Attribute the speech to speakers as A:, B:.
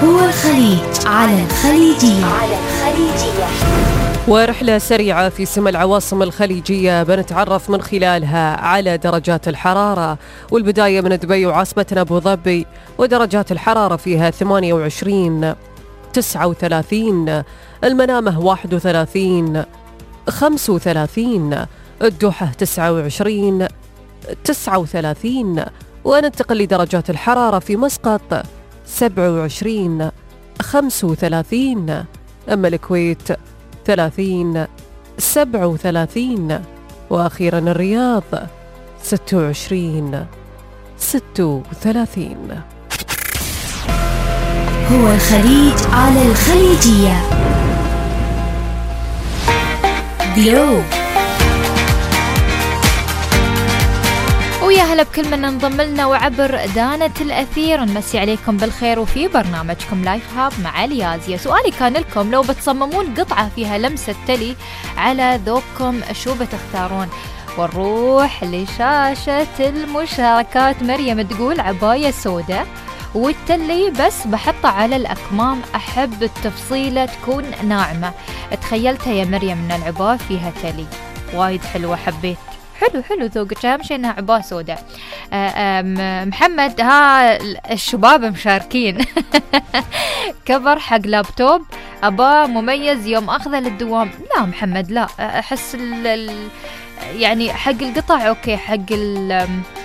A: هو الخليج على الخليجية.
B: ورحلة سريعة في سما العواصم الخليجية بنتعرف من خلالها على درجات الحرارة، والبداية من دبي وعاصمتنا أبو ظبي، ودرجات الحرارة فيها 28 39، المنامة 31 35، الدوحة 29 39، وننتقل لدرجات الحرارة في مسقط 27 35، أما الكويت 30 37، وأخيرا الرياض 26 36.
A: هو الخليج على الخليجية. جلو. ويا هلا بكل من انضم لنا وعبر دانة الأثير، نمسي عليكم بالخير وفي برنامجكم لايف هاب مع اليازية. سؤالي كان لكم، لو بتصممون قطعة فيها لمسة تلي على ذوقكم شو بتختارون؟ ونروح لشاشة المشاركات. مريم تقول عباية سوداء والتلي بس بحطها على الأكمام، أحب التفصيلة تكون ناعمة. تخيلتها يا مريم من العباية فيها تلي، وايد حلوة، حبيت. حلو ذوقك، أهم شيء إنها عباية سوداء. محمد، ها الشباب مشاركين. كفر حق لابتوب أبا مميز يوم أخذه للدوام. لا محمد لا، أحس يعني حق القطع أوكي، حق